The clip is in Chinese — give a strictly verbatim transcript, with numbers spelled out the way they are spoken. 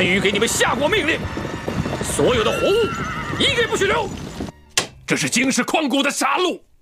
单于给你们下过命令，所有的活物一律不许留。这是京师矿谷的杀戮，